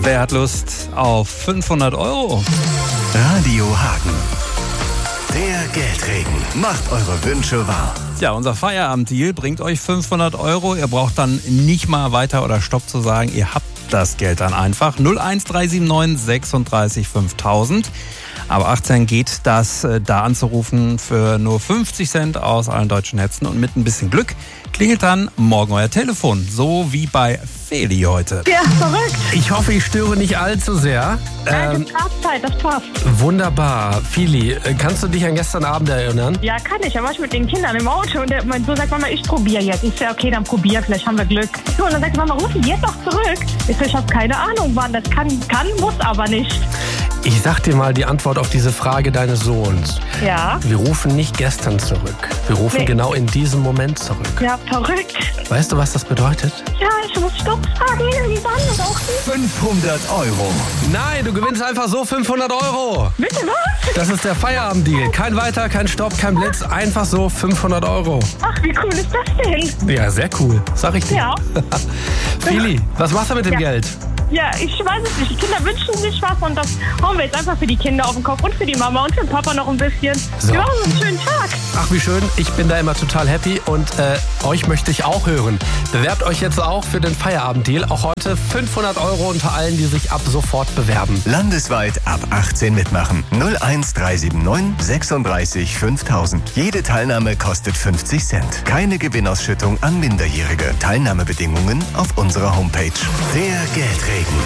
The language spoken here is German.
Wer hat Lust auf 500 Euro? Radio Hagen. Der Geldregen macht eure Wünsche wahr. Ja, unser Feierabenddeal bringt euch 500 Euro. Ihr braucht dann nicht mal weiter oder Stopp zu sagen. Ihr habt das Geld dann einfach. 01379 36 5000. Aber 18 geht das da anzurufen für nur 50 Cent aus allen deutschen Netzen. Und mit ein bisschen Glück klingelt dann morgen euer Telefon. So wie bei Feli heute. Ja, verrückt. Ich hoffe, ich störe nicht allzu sehr. Nein, das passt. Wunderbar. Fili, kannst du dich an gestern Abend erinnern? Ja, kann ich. Da war ich mit den Kindern im Auto und mein Sohn sagt, Mama, ich probiere jetzt. Ich sage, okay, dann probier, vielleicht haben wir Glück. So, und dann sagt Mama, ruf ihn jetzt doch zurück. Ich so, ich habe keine Ahnung, wann das kann, muss aber nicht. Ich sag dir mal die Antwort auf diese Frage deines Sohns. Ja. Wir rufen nicht gestern zurück. Wir rufen genau in diesem Moment zurück. Ja, verrückt. Weißt du, was das bedeutet? Ja, ich muss Stopp sagen irgendwann. Oder auch nicht. 500 Euro. Nein, du gewinnst einfach so 500 Euro. Bitte was? Das ist der Feierabenddeal. Kein Weiter, kein Stopp, kein Blitz. Einfach so 500 Euro. Ach, wie cool ist das denn? Ja, sehr cool. Sag ich dir. Ja. Fili, was machst du mit dem Geld? Ja, ich weiß es nicht. Die Kinder wünschen sich was und das hauen wir jetzt einfach für die Kinder auf den Kopf und für die Mama und für den Papa noch ein bisschen. So. Wir machen einen schönen Tag. Ach, wie schön. Ich bin da immer total happy und euch möchte ich auch hören. Bewerbt euch jetzt auch für den Feierabenddeal. Auch heute 500 Euro unter allen, die sich ab sofort bewerben. Landesweit ab 18 mitmachen. 01379 36 5000. Jede Teilnahme kostet 50 Cent. Keine Gewinnausschüttung an Minderjährige. Teilnahmebedingungen auf unserer Homepage. Der Geldregen.